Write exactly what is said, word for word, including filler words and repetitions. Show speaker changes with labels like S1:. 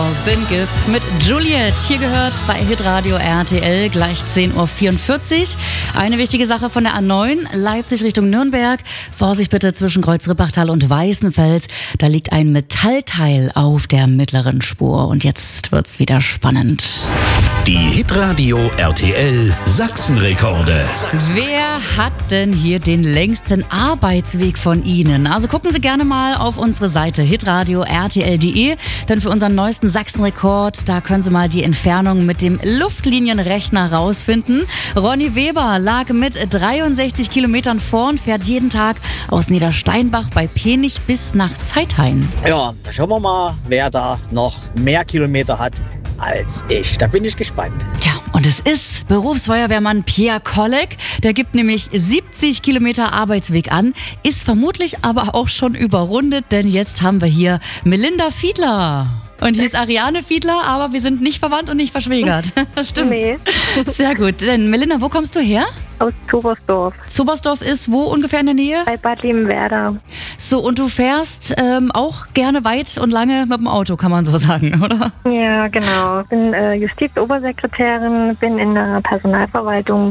S1: Ben Gibb mit Juliet. Hier gehört bei Hitradio R T L gleich zehn Uhr vierundvierzig. Eine wichtige Sache von der A neun, Leipzig Richtung Nürnberg. Vorsicht bitte zwischen Kreuz-Rippachtal und Weißenfels. Da liegt ein Metallteil auf der mittleren Spur. Und jetzt wird's wieder spannend.
S2: Die Hitradio R T L Sachsenrekorde.
S1: Wer hat denn hier den längsten Arbeitsweg von Ihnen? Also gucken Sie gerne mal auf unsere Seite hitradio r t l punkt d e, denn für unseren neuesten Sachsenrekord, da können Sie mal die Entfernung mit dem Luftlinienrechner rausfinden. Ronny Weber lag mit dreiundsechzig Kilometern vor und fährt jeden Tag aus Niedersteinbach bei Penich bis nach Zeithain.
S3: Ja, schauen wir mal, wer da noch mehr Kilometer hat als ich. Da bin ich gespannt.
S1: Tja, und es ist Berufsfeuerwehrmann Pierre Kolleg. Der gibt nämlich siebzig Kilometer Arbeitsweg an, ist vermutlich aber auch schon überrundet, denn jetzt haben wir hier Melinda Fiedler. Und hier ist Ariane Fiedler, aber wir sind nicht verwandt und nicht verschwägert. Stimmt.
S4: Nee.
S1: Sehr gut. Denn Melinda, wo kommst du her?
S4: Aus Zubersdorf,
S1: Zubersdorf ist wo ungefähr in der Nähe?
S4: bei Bad Liebenwerda.
S1: So, und du fährst ähm, auch gerne weit und lange mit dem Auto, kann man so sagen, oder?
S4: Ja, genau. Bin äh, Justizobersekretärin, bin in der Personalverwaltung